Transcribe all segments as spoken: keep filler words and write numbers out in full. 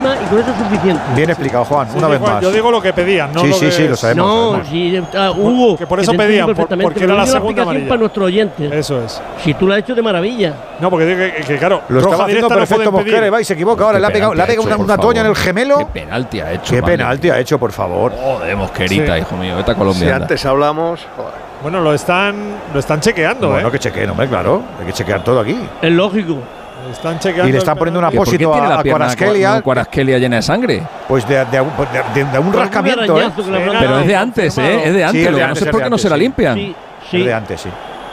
y con eso es suficiente. Bien explicado, Juan, sí, una sí, vez Juan, más. Yo digo lo que pedían, no sí, lo sí, que sí, lo sabemos. No, sabemos. sí, uh, Hugo. Que por eso que pedían, por, porque era la segunda amarilla. para nuestros oyentes. Eso es. Si tú lo has hecho de maravilla. No, porque digo que, que, que claro, lo estaba haciendo perfecto no Mosquera, va y se equivoca ahora. Le ha pegado, le ha pegado una, una toña en el gemelo. Qué penalti ha hecho. Qué madre. penalti ha hecho, por favor. Joder, Mosquerita, Sí. hijo mío. Vete a Colombia. Si anda. antes hablamos. Joder. Bueno, lo están, lo están chequeando, Bueno, ¿eh? que chequeen, hombre, claro. Hay que chequear todo aquí. Es lógico. Están chequeando. Y le están poniendo un ¿Y por qué apósito tiene a, la a pierna Kvaratskhelia. Kvaratskhelia llena de sangre? Pues de, de, de, de, de un rascamiento, ¿eh? arañazo que le habrán Pero dado. es de antes, ¿eh? Es de antes. Sí, es de Lo que no antes, sé es por de qué no antes, se la sí. limpian. Sí, Es sí. de antes, sí.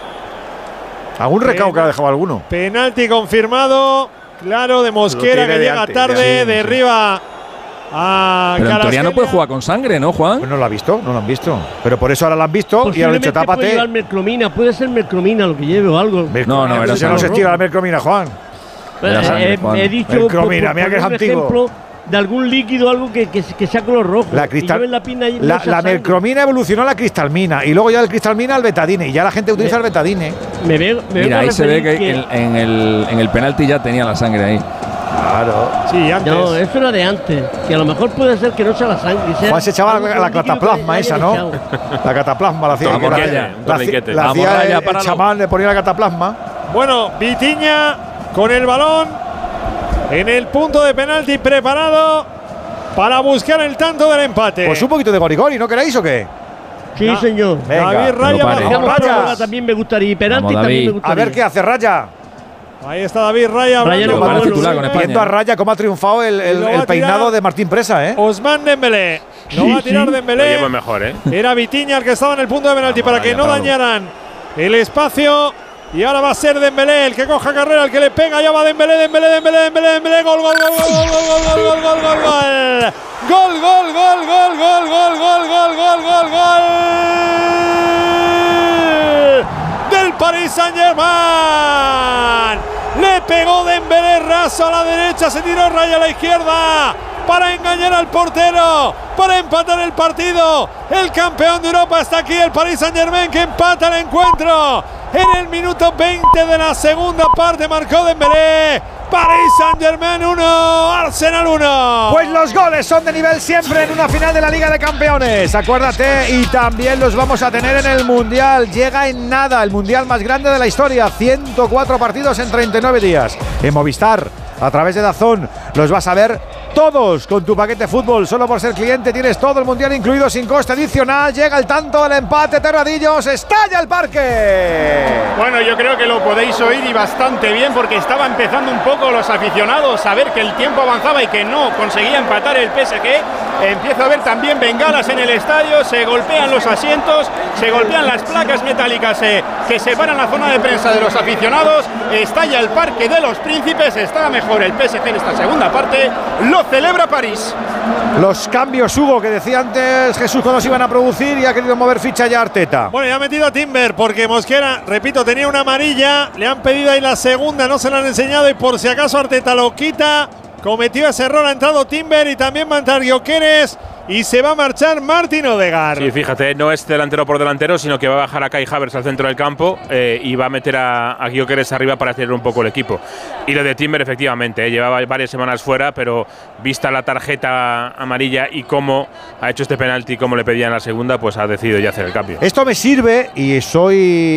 Algún recao que ha dejado alguno. Penalti confirmado. Claro, de Mosquera, tiene que de llega antes, tarde, sí, derriba a Pero en teoría no Kvaratskhelia. puede jugar con sangre, ¿no, Juan? Pues no lo ha visto, no lo han visto. Pero por eso ahora lo han visto y han dicho Posiblemente puede tápate. llevar merclomina, puede ser merclomina lo que lleve o algo. No, no, era se no sangre. se estira la mercromina, Juan. Era Eh, sangre, eh, Juan. he dicho Merclomina, mira que es un antiguo. ejemplo de algún líquido, algo que, que, que sea color rojo. La Y cristal, lleven la, pina y la, mucha la sangre. mercromina evolucionó a la cristalmina y luego ya del cristalmina al betadine y ya la gente utiliza el betadine. Me veo, me Mira, vengo a ahí se ve referir que, en, en el, en el penalti ya tenía la sangre ahí. Claro. Sí, antes. No, eso era de antes. Que a lo mejor puede ser que no sea la sangre. Sea Juan se echaba algo la, con la líquido cataplasma que esa, hayan ¿no? echado. La cataplasma la hacía. Torniquete, la- un la hacía- torniquete. La Vamos, hacía Raya, el, el páralo. chamán, le ponía la cataplasma. Bueno, Vitinha con el balón en el punto de penalti preparado para buscar el tanto del empate. Pues un poquito de gorigori, ¿no queréis o qué? Sí, Ya. señor. Venga, David Raya no pare. bajo Dejamos Raya. prórroga también me gustaría. Y penalti Vamos, también David. me A gustaría. ver qué hace Raya. Ahí está David Raya. Raya hablando lo con va a Luis titular con Suárez. España. Viendo a Raya cómo ha triunfado el, el- Y lo va el a peinado tirar de Martín Presa, ¿eh? Ousmane Dembélé. Lo Sí, va a tirar sí. Lo Dembélé. llevo mejor, ¿eh? Era Vitinha el que estaba en el punto de penalti Vamos, para que Raya, no páralo. dañaran el espacio. Y ahora va a ser Dembélé el que coja carrera, el que le pega. Ya va Dembélé, Dembélé, Dembélé, Dembélé, Dembélé. Gol, gol, gol, gol, gol, gol, gol, gol, gol, gol, gol. Gol, gol, gol, gol, gol, gol, gol, gol, gol, gol, gol. Del Paris Saint-Germain. Le pegó Dembélé raso a la derecha, se tiró Raya a la izquierda para engañar al portero, para empatar el partido. El campeón de Europa está aquí, el Paris Saint-Germain, que empata el encuentro. En el minuto veinte de la segunda parte marcó Dembélé. Paris Saint-Germain uno, Arsenal uno. Pues los goles son de nivel siempre en una final de la Liga de Campeones. Acuérdate, y también los vamos a tener en el Mundial. Llega en nada, el Mundial más grande de la historia. ciento cuatro partidos en treinta y nueve días. En Movistar, a través de DAZN, los vas a ver todos con tu paquete fútbol. Solo por ser cliente tienes todo el Mundial incluido sin coste adicional. Llega el tanto del empate, Terradillos. ¡Estalla el parque! Bueno, yo creo que lo podéis oír y bastante bien porque estaba empezando un poco los aficionados a ver que el tiempo avanzaba y que no conseguía empatar el P S G. Empiezo a ver también bengalas en el estadio, se golpean los asientos, se golpean las placas metálicas eh, que separan la zona de prensa de los aficionados. Estalla el Parque de los Príncipes, está mejor el P S G en esta segunda parte, lo celebra París. Los cambios, Hugo, que decía antes Jesús cuando se iban a producir y ha querido mover ficha ya Arteta. Bueno, ya ha metido a Timber porque Mosquera, repito, tenía una amarilla. Le han pedido ahí la segunda, no se la han enseñado y por si acaso Arteta lo quita. Cometió ese error, ha entrado Timber y también va a entrar Gyökeres y se va a marchar Martin Odegaard. Sí, fíjate, no es delantero por delantero, sino que va a bajar a Kai Havertz al centro del campo eh, y va a meter a, a Gyökeres arriba para acelerar un poco el equipo. Y lo de Timber, efectivamente, eh, llevaba varias semanas fuera, pero vista la tarjeta amarilla y cómo ha hecho este penalti, como le pedían la segunda, pues ha decidido ya hacer el cambio. Esto me sirve y soy,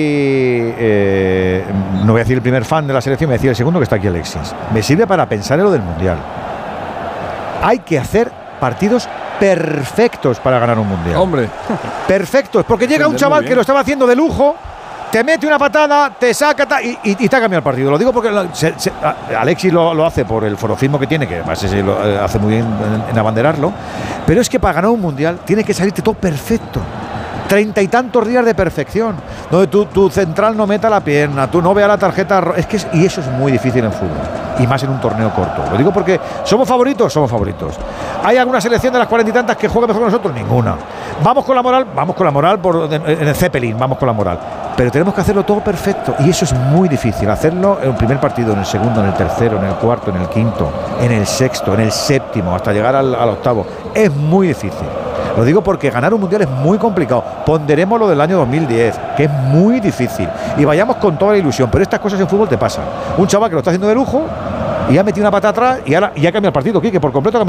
eh, no voy a decir el primer fan de la selección, me voy a decir el segundo que está aquí Alexis. Me sirve para pensar en lo del Mundial. Hay que hacer partidos perfectos para ganar un Mundial. Hombre. Perfectos, porque llega un chaval que lo estaba haciendo de lujo, te mete una patada, te saca ta, y, y, y te ha cambiado el partido. Lo digo porque lo, se, se, a, Alexis lo, lo hace por el forofismo que tiene, que además se lo eh, hace muy bien en, en abanderarlo, pero es que para ganar un Mundial tiene que salirte todo perfecto. Treinta y tantos días de perfección, donde tu, tu central no meta la pierna, tú no veas la tarjeta. Es que es, y eso es muy difícil en fútbol, y más en un torneo corto. Lo digo porque somos favoritos, somos favoritos. ¿Hay alguna selección de las cuarenta y tantas que juegue mejor que nosotros? Ninguna. ¿Vamos con la moral? Vamos con la moral por, en, en el Zeppelin, vamos con la moral. Pero tenemos que hacerlo todo perfecto, y eso es muy difícil. Hacerlo en el primer partido, en el segundo, en el tercero, en el cuarto, en el quinto, en el sexto, en el séptimo, hasta llegar al, al octavo. Es muy difícil. Lo digo porque ganar un mundial es muy complicado. Ponderemos lo del año dos mil diez, que es muy difícil. Y vayamos con toda la ilusión. Pero estas cosas en fútbol te pasan. Un chaval que lo está haciendo de lujo y ha metido una pata atrás y ahora ya cambia el partido, Quique, por completo.